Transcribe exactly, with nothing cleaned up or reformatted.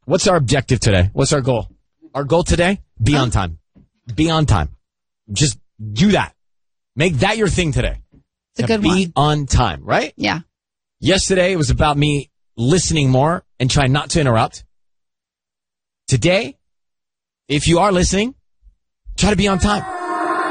What's our objective today? What's our goal? Our goal today? Be on time. Be on time. Just do that. Make that your thing today. It's a good be one. Be on time, right? Yeah. Yesterday, it was about me listening more and trying not to interrupt. Today, if you are listening, try to be on time.